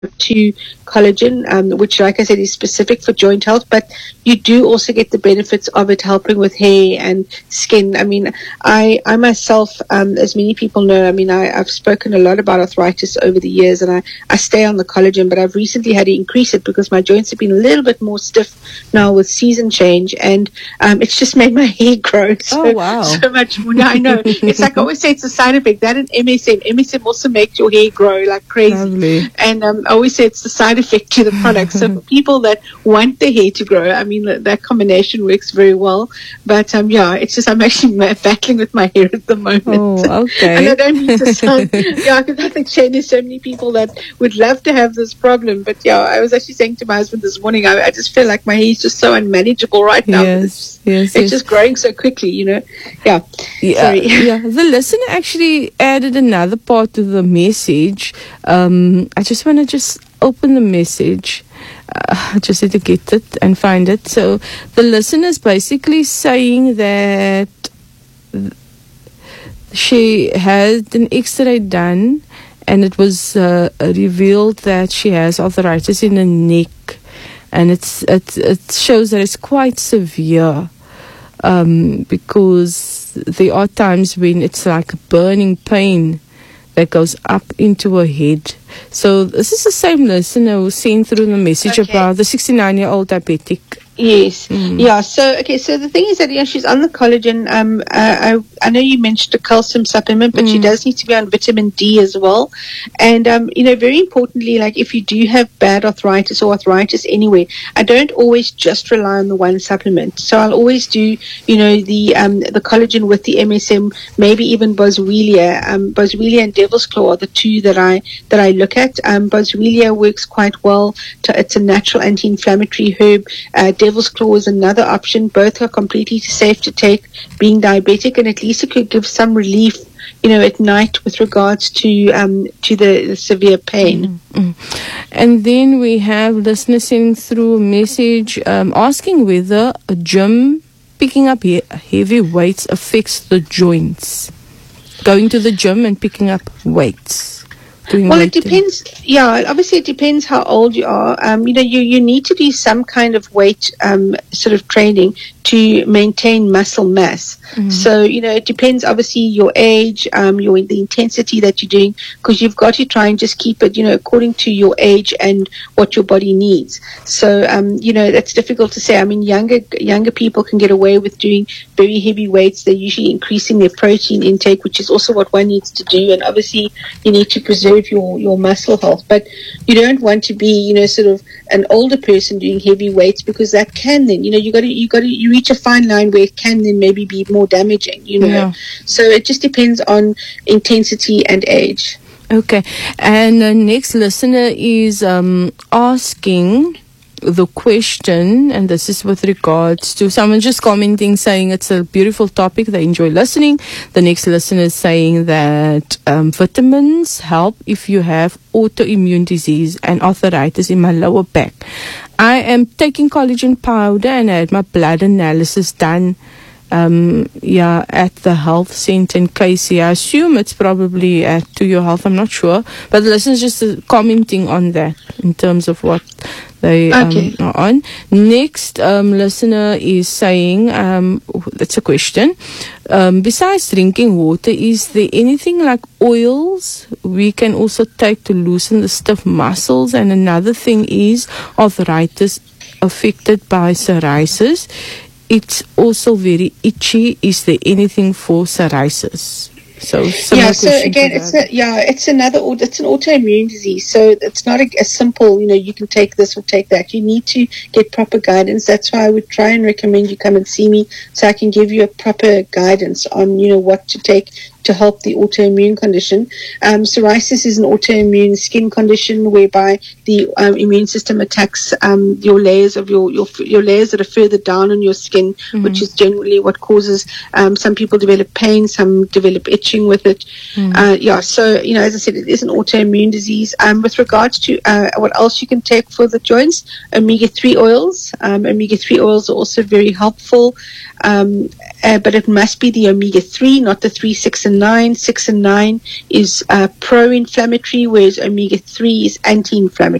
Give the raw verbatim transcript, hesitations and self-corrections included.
to collagen, um, which, like I said, is specific for joint health, but you do also get the benefits of it helping with hair and skin. I mean, I, I myself, um, as many people know, I mean, I, I've spoken a lot about arthritis over the years, and I, I stay on the collagen, but I've recently had to increase it because my joints have been a little bit more stiff now with season change, and um, it's just made my hair grow so, Oh, wow. so much more. I know. It's like I always say, it's a side effect. That and M S M. M S M also makes your hair grow like crazy. Lovely. And um, I always say it's the side effect to the product. So for people that want their hair to grow, I mean, that, that combination works very well. But um, yeah, it's just I'm actually battling with my hair at the moment. Oh, okay. And I don't mean to sound, yeah, because I think, Shane, there's so many people that would love to have this problem. But yeah, I was actually saying to my husband this morning, I, I just feel like my hair is just so unmanageable right now. Yes, It's, yes, it's yes. just growing so quickly, you know. Yeah. Yeah, Sorry. yeah. The listener actually added another part to the message. Um, I just want to just open the message. Uh, I just need to get it and find it. So the listener is basically saying that she had an X-ray done, and it was uh, revealed that she has arthritis in the neck, and it's it it shows that it's quite severe. Um, because there are times when it's like a burning pain that goes up into her head. So this is the same listener who sent through the message Okay. about the sixty-nine-year-old diabetic. Yes. Yeah. So, okay. So the thing is that, yeah, she's on the collagen. Um, uh, I, I know you mentioned a calcium supplement, but she does need to be on vitamin D as well. And, um, you know, very importantly, like if you do have bad arthritis or arthritis anyway, I don't always just rely on the one supplement. So I'll always do, you know, the, um, the collagen with the M S M, maybe even Boswellia. Um, Boswellia and Devil's Claw are the two that I, that I look at. Um, Boswellia works quite well. To, it's a natural anti-inflammatory herb. Uh, Devil's Claw is another option. Both are completely safe to take being diabetic, and at least it could give some relief, you know, at night with regards to um, to the, the severe pain. Mm-hmm. And then we have listeners sending through a message um, asking whether a gym, picking up he- heavy weights affects the joints. Going to the gym and picking up weights. Doing Well, it weighting. depends. Yeah, obviously it depends how old you are. Um, you know, you, you need to do some kind of weight um, sort of training to maintain muscle mass. Mm-hmm. So, you know, it depends obviously your age, um, your the intensity that you're doing, because you've got to try and just keep it, you know, according to your age and what your body needs. So, um, you know, that's difficult to say. I mean, younger younger people can get away with doing very heavy weights. They're usually increasing their protein intake, which is also what one needs to do. And obviously, you need to preserve your, your muscle health. But you don't want to be, you know, sort of an older person doing heavy weights, because that can then, you know, you got to you got to you reach a fine line where it can then maybe be more damaging, you know. Yeah. So it just depends on intensity and age. Okay. And the next listener is um, asking the question, and this is with regards to someone just commenting saying it's a beautiful topic, they enjoy listening. The next listener is saying that um, vitamins help if you have autoimmune disease and arthritis in my lower back. I am taking collagen powder and I had my blood analysis done um, yeah, at the health center in Casey. I assume it's probably at To Your Health, I'm not sure, but the listeners just uh, commenting on that in terms of what they Okay. um, are on. Next um, listener is saying, um, that's a question, um, besides drinking water, is there anything like oils we can also take to loosen the stiff muscles? And another thing is arthritis affected by psoriasis. It's also very itchy. Is there anything for psoriasis? So Yeah, so again, it's a, yeah, it's another au- it's an autoimmune disease. So it's not a, a simple, you know, you can take this or take that. You need to get proper guidance. That's why I would try and recommend you come and see me, so I can give you a proper guidance on, you know, what to take to help the autoimmune condition. Um, psoriasis is an autoimmune skin condition whereby the um, immune system attacks um, your layers of your, your your layers that are further down on your skin, mm-hmm. which is generally what causes um, some people develop pain, some develop itching with it. Mm-hmm. Uh, yeah, so, you know, as I said, it is an autoimmune disease. Um, with regards to uh, what else you can take for the joints, omega three oils. Um, omega three oils are also very helpful. Um, uh, but it must be the omega three, not the three, six, and nine. six and nine is uh, pro-inflammatory, whereas omega three is anti-inflammatory.